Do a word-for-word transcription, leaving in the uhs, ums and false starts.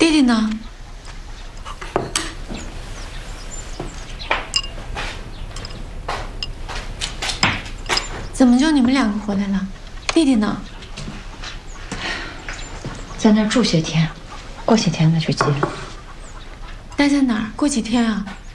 弟弟呢？怎么就你们两个回来了？弟弟呢？ 在那儿住些天，过些天再去接。 待在哪儿？过几天啊？